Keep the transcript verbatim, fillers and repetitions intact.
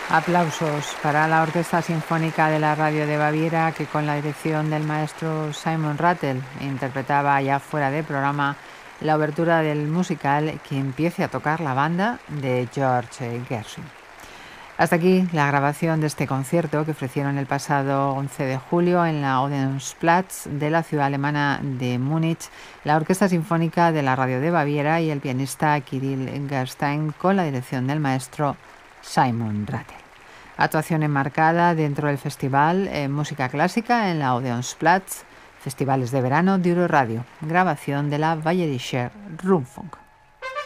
Aplausos para la Orquesta Sinfónica de la Radio de Baviera, que con la dirección del maestro Simon Rattle interpretaba ya fuera de programa la obertura del musical Que empiece a tocar la banda de George Gershwin. Hasta aquí la grabación de este concierto que ofrecieron el pasado once de julio en la Odeonsplatz de la ciudad alemana de Múnich, la Orquesta Sinfónica de la Radio de Baviera y el pianista Kirill Gerstein con la dirección del maestro Simon Rattle. Actuación enmarcada dentro del festival eh, Música Clásica en la Odeonsplatz, Festivales de Verano de Euroradio, grabación de la Bayerischer Rundfunk.